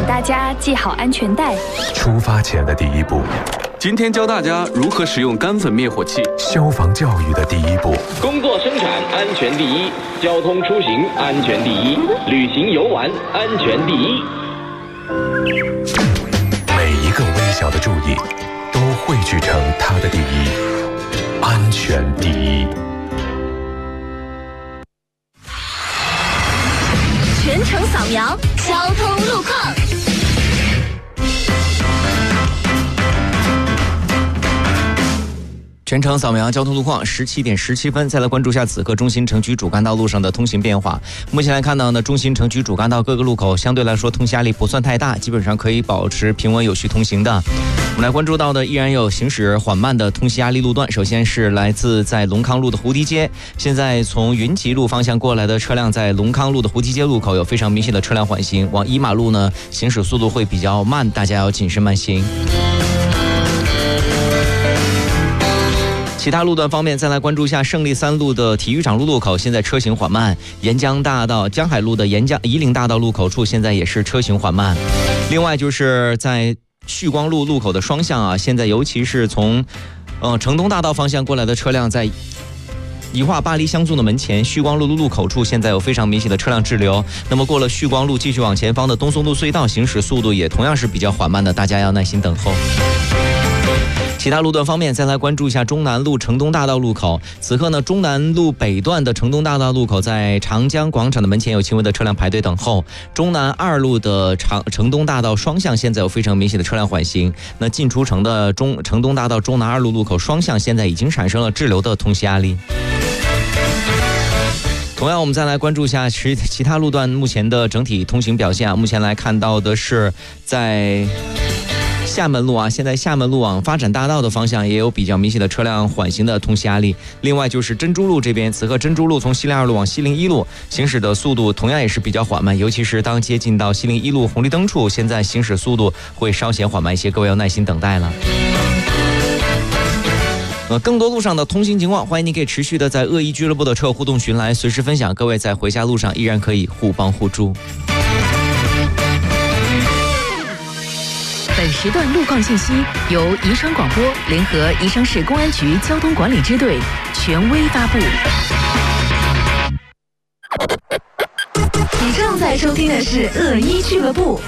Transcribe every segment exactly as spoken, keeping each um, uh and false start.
大家系好安全带。 出发前的第一步， 今天教大家如何使用干粉灭火器。 消防教育的第一步， 工作生产安全第一，交通出行安全第一，旅行游玩安全第一。 每一个微小的注意，都汇聚成它的第一，安全第一。 全程扫描交通路况。 全程扫描交通路况，十七点十七分，再来关注一下此刻中心城区主干道路上的通行变化。目前来看到呢，中心城区主干道各个路口相对来说通行压力不算太大，基本上可以保持平稳有序通行的。我们来关注到的依然有行驶缓慢的通行压力路段，首先是来自在龙康路的蝴蝶街，现在从云集路方向过来的车辆在龙康路的蝴蝶街路口有非常明显的车辆缓行，往一马路呢行驶速度会比较慢，大家要谨慎慢行。其他路段方面，再来关注一下胜利三路的体育场路路口，现在车行缓慢；沿江大道江海路的沿江夷陵大道路口处，现在也是车行缓慢。另外就是在旭光路路口的双向啊，现在尤其是从呃城东大道方向过来的车辆，在宜化巴黎香纵的门前旭光路路口处，现在有非常明显的车辆滞留。那么过了旭光路继续往前方的东松路隧道，行驶速度也同样是比较缓慢的，大家要耐心等候。其他路段方面，再来关注一下中南路城东大道路口。此刻呢，中南路北段的城东大道路口在长江广场的门前有轻微的车辆排队等候。中南二路的长城东大道双向现在有非常明显的车辆缓行。那进出城的中城东大道中南二路路口双向现在已经产生了滞留的通行压力。同样，我们再来关注一下其其他路段目前的整体通行表现啊。目前来看到的是在厦门路啊，现在厦门路往发展大道的方向也有比较明显的车辆缓行的通行压力。另外就是珍珠路这边，此刻珍珠路从西陵二路往西陵一路行驶的速度同样也是比较缓慢，尤其是当接近到西陵一路红绿灯处，现在行驶速度会稍显缓慢一些，各位要耐心等待了。呃，更多路上的通行情况，欢迎你可以持续的在恶意俱乐部的车友互动群来随时分享，各位在回家路上依然可以互帮互助。 本时段路况信息由宜昌广播联合宜昌市公安局交通管理支队权威发布。 你正在收听的是恶意俱乐部。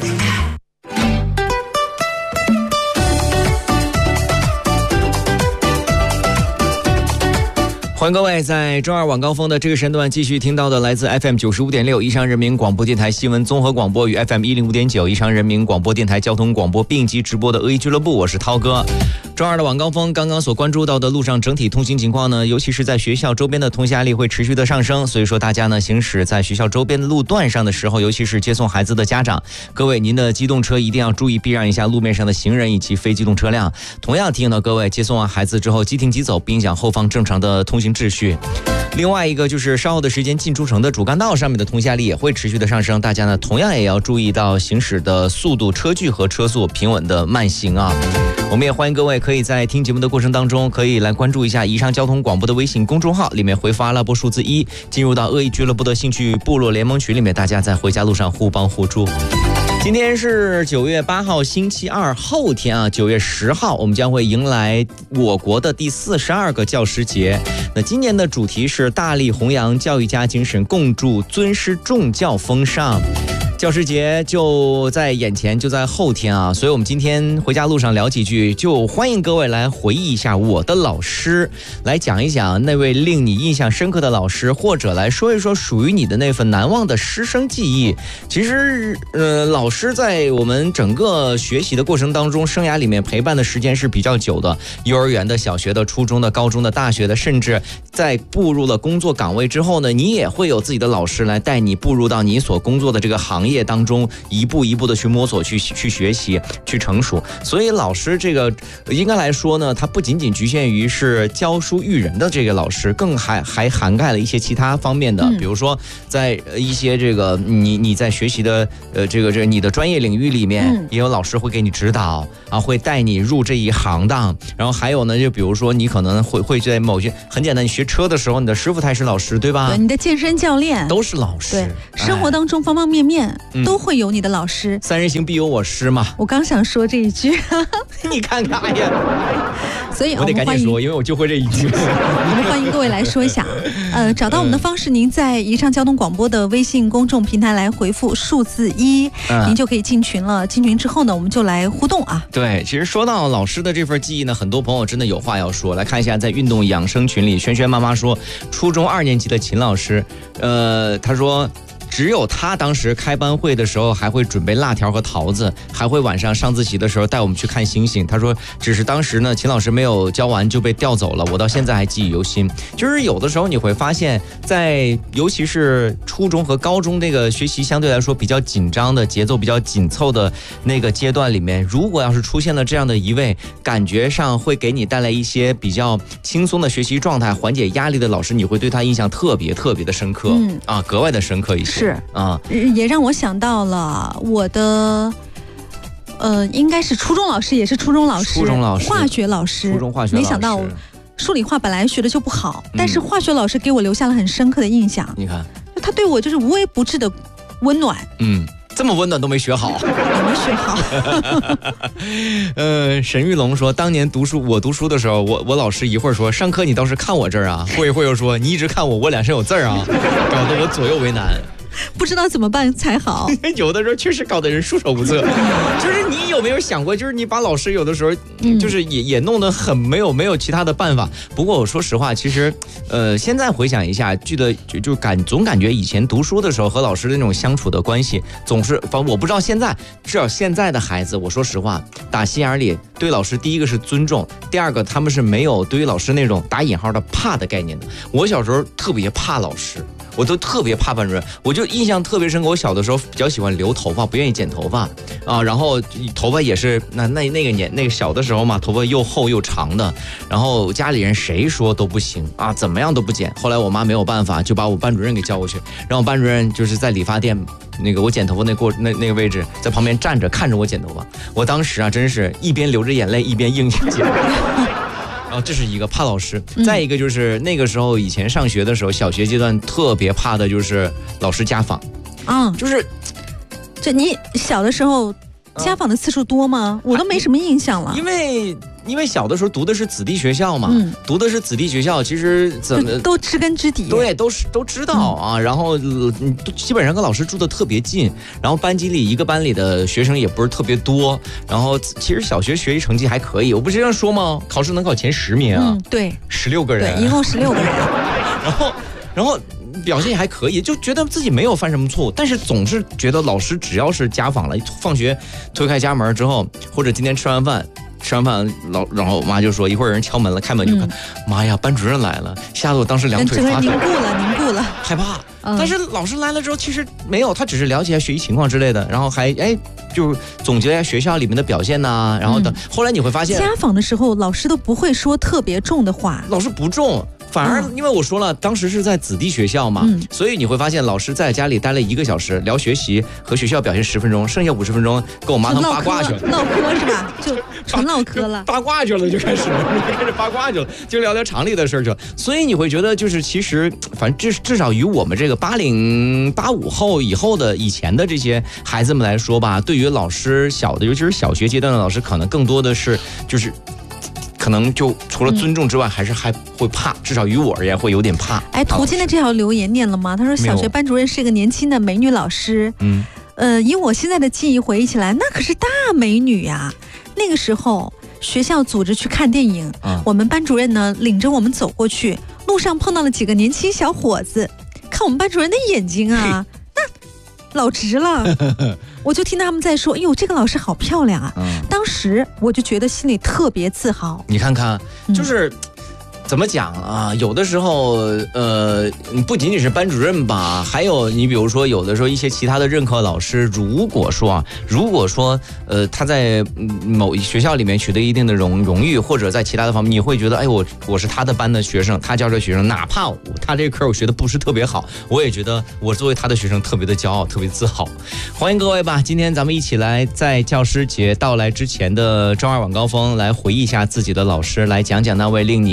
欢迎各位在周二晚高峰的这个时间段继续听到的来自 F M 九十五点六宜昌人民广播电台新闻综合广播与 F M 一零五点九宜昌人民广播电台交通广播并机直播的恶意俱乐部，我是涛哥。周二的晚高峰，刚刚所关注到的路上整体通行情况呢，尤其是在学校周边的通行压力会持续的上升，所以说大家呢行驶在学校周边的路段上的时候，尤其是接送孩子的家长，各位您的机动车一定要注意避让一下路面上的行人以及非机动车辆。同样提醒到各位，接送完孩子之后即停即走，不影响后方正常的通行秩序。另外一个就是稍后的时间进出城的主干道上面的通行压力也会持续的上升，大家呢同样也要注意到行驶的速度、车距和车速平稳的慢行啊。我们也欢迎各位可以在听节目的过程当中，可以来关注一下宜昌交通广播的微信公众号，里面回复阿拉伯数字一，进入到恶意俱乐部的兴趣部落联盟群里面，大家在回家路上互帮互助。今天是九月八号星期二，后天啊九月十号我们将会迎来我国的第四十二个教师节。那今年的主题是大力弘扬教育家精神，共筑尊师重教风尚。教师节就在眼前，就在后天啊，所以我们今天回家路上聊几句，就欢迎各位来回忆一下我的老师，来讲一讲那位令你印象深刻的老师，或者来说一说属于你的那份难忘的师生记忆。其实呃，老师在我们整个学习的过程当中，生涯里面陪伴的时间是比较久的，幼儿园的、小学的、初中的、高中的、大学的，甚至在步入了工作岗位之后呢，你也会有自己的老师来带你步入到你所工作的这个行业业当中，一步一步的去摸索、去去学习、去成熟。所以老师这个应该来说呢，它不仅仅局限于是教书育人的这个老师，更还还涵盖了一些其他方面的，比如说在一些这个你你在学习的呃这个这个你的专业领域里面，也有老师会给你指导啊，会带你入这一行当。然后还有呢，就比如说你可能会会在某些很简单，你学车的时候，你的师傅他也是老师，对吧？ 对，你的健身教练都是老师。 对，生活当中方方面面。 嗯、都会有你的老师。 三人行必有我师嘛。 我刚想说这一句， 你看看，哎呀， 所以我得赶紧说，因为我就会这一句。 我们欢迎各位来说一下，呃，找到我们的方式，您在宜昌交通广播的微信公众平台来回复数字一、嗯，您就可以进群了。进群之后呢，我们就来互动啊。 对，其实说到老师的这份记忆呢，很多朋友真的有话要说。来看一下，在运动养生群里，轩轩妈妈说，初中二年级的秦老师，呃，他说。只有他当时开班会的时候还会准备辣条和桃子，还会晚上上自习的时候带我们去看星星。他说只是当时呢秦老师没有教完就被调走了，我到现在还记忆犹新。就是有的时候你会发现在尤其是初中和高中这个学习相对来说比较紧张的节奏比较紧凑的那个阶段里面，如果要是出现了这样的一位感觉上会给你带来一些比较轻松的学习状态缓解压力的老师，你会对他印象特别特别的深刻、嗯、啊，格外的深刻一些。 是啊，也让我想到了我的，呃，应该是初中老师，也是初中老师， 初中老师， 化学老师， 初中化学老师。 没想到数理化本来学的就不好、嗯，但是化学老师给我留下了很深刻的印象。 你看， 他对我就是无微不至的温暖。 嗯。这么温暖都没学好， 也没学好。 呃，沈玉龙说，当年读书，我读书的时候，我我老师一会儿说上课你倒是看我这儿啊，过一会儿又说你一直看我，我脸上有字儿啊，搞得我左右为难。 不知道怎么办才好。 有的时候确实搞得人束手无策。就是你有没有想过，就是你把老师有的时候就是也、嗯、也弄得很没有没有其他的办法。不过我说实话，其实呃现在回想一下，记得就就感总感觉以前读书的时候和老师的那种相处的关系，总是反正我不知道现在，至少现在的孩子，我说实话，打心眼里对老师第一个是尊重，第二个他们是没有对于老师那种打引号的怕的概念的。我小时候特别怕老师。我都特别怕班主任，我就印象特别深刻。我小的时候比较喜欢留头发，不愿意剪头发啊，然后头发也是那那那个年那个小的时候嘛，头发又厚又长的，然后家里人谁说都不行啊，怎么样都不剪。后来我妈没有办法，就把我班主任给叫过去，让我班主任就是在理发店那个我剪头发那过那那个位置，在旁边站着看着我剪头发。我当时啊，真是一边流着眼泪一边硬剪。然后这是一个怕老师，再一个就是那个时候以前上学的时候，小学阶段特别怕的就是老师家访， 啊， 就是这你小的时候家访的次数多吗？我都没什么印象了， 因为。因为小的时候读的是子弟学校嘛，嗯、读的是子弟学校，其实怎么都知根知底， 对，都是都知道啊。嗯、然后嗯，基本上跟老师住的特别近，然后班级里一个班里的学生也不是特别多，然后其实小学学习成绩还可以，我不是这样说吗？考试能考前十名啊， 嗯、对， 十六个人， 对，一共十六个人， 然后然后。表现也还可以，就觉得自己没有犯什么错误，但是总是觉得老师只要是家访了，放学推开家门之后，或者今天吃完饭，吃完饭老，然后我妈就说一会儿有人敲门了，开门就看，嗯、妈呀，班主任来了，吓得我当时两腿发凝固了，凝固了， 害怕。嗯、但是老师来了之后，其实没有，他只是了解一下学习情况之类的，然后还哎，就总结一下学校里面的表现呐、啊，然后等、嗯、后来你会发现， 家访的时候老师都不会说特别重的话， 老师不重。反而，因为我说了，当时是在子弟学校嘛，嗯、所以你会发现，老师在家里待了一个小时，聊学习和学校表现十分钟，剩下五十分钟跟我妈他们八卦去了， 唠嗑是吧？就纯唠嗑了， 八卦去了就开始了，就开始八卦去了，就聊聊厂里的事儿去了。所以你会觉得，就是其实，反正至至少于我们这个八零八五后以后的以前的这些孩子们来说吧，对于老师小的，尤其是小学阶段的老师，可能更多的是就是。可能就除了尊重之外，嗯、还是还会怕，至少于我而言会有点怕。 哎，途经的这条留言念了吗？他说小学班主任是一个年轻的美女老师。嗯，呃，以我现在的记忆回忆起来，那可是大美女呀。那个时候学校组织去看电影，嗯、我们班主任呢领着我们走过去，路上碰到了几个年轻小伙子，看我们班主任的眼睛啊，那老直了。我就听他们在说，哎呦，这个老师好漂亮啊！嗯、当时我就觉得心里特别自豪。 你看看，就是。嗯怎么讲啊？有的时候，呃，不仅仅是班主任吧，还有你比如说，有的时候一些其他的任课老师，如果说啊，如果说，呃，他在某学校里面取得一定的荣荣誉，或者在其他的方面，你会觉得，哎，我我是他的班的学生，他教这学生，哪怕我他这个课我学的不是特别好，我也觉得我作为他的学生特别的骄傲，特别自豪。欢迎各位吧，今天咱们一起来在教师节到来之前的周二晚高峰，来回忆一下自己的老师，来讲讲那位令你印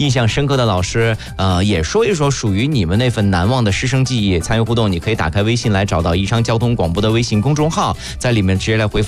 印象深刻的老师，呃，也说一说属于你们那份难忘的师生记忆。参与互动，你可以打开微信来找到宜昌交通广播的微信公众号，在里面直接来回复